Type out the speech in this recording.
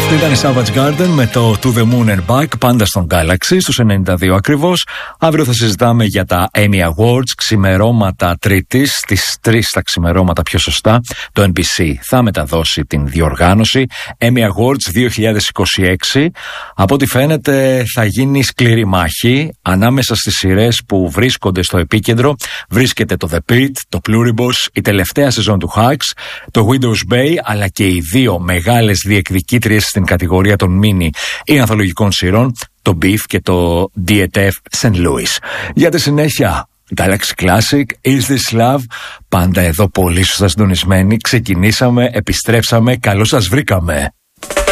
Αυτή ήταν η Savage Garden με το To the Moon and Back, πάντα στον Galaxy, στους 92 ακριβώς. Αύριο θα συζητάμε για τα Emmy Awards, ξημερώματα Τρίτης, στις 3 τα ξημερώματα πιο σωστά. Το NBC θα μεταδώσει την διοργάνωση. Emmy Awards 2026. Από ό,τι φαίνεται θα γίνει σκληρή μάχη. Ανάμεσα στις σειρές που βρίσκονται στο επίκεντρο βρίσκεται το The Pitt, το Pluribus, η τελευταία σεζόν του Hacks, το Widow's Bay, αλλά και οι δύο μεγάλες διεκδικήτριες στην κατηγορία των mini ή ανθολογικών σειρών, το Beef και το DTF St. Louis. Για τη συνέχεια, Galaxy Classic, Is This Love, πάντα εδώ πολύ σωστά συντονισμένοι. Ξεκινήσαμε, επιστρέψαμε, καλώς σας βρήκαμε.